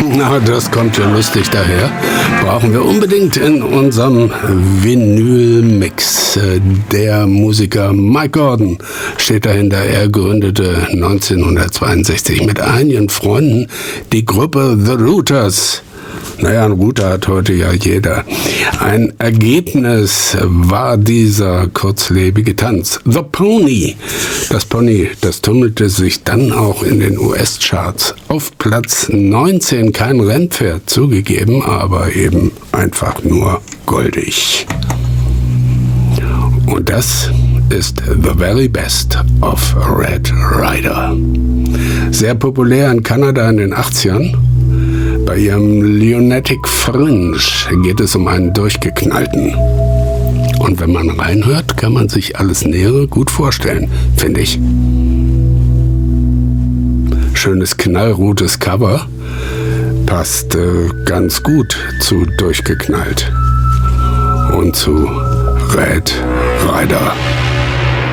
Na, das kommt ja lustig daher. Brauchen wir unbedingt in unserem Vinyl-Mix. Der Musiker Mike Gordon steht dahinter. Er gründete 1962 mit einigen Freunden die Gruppe The Rooters. Naja, ein Router hat heute ja jeder. Ein Ergebnis war dieser kurzlebige Tanz. The Pony. Das Pony, das tummelte sich dann auch in den US-Charts. Auf Platz 19, kein Rennpferd zugegeben, aber eben einfach nur goldig. Und das ist The Very Best of Red Rider. Sehr populär in Kanada in den 80ern. Bei ihrem Lunatic Fringe geht es um einen Durchgeknallten. Und wenn man reinhört, kann man sich alles Nähere gut vorstellen, finde ich. Schönes knallrotes Cover, passt ganz gut zu Durchgeknallt und zu Red Rider.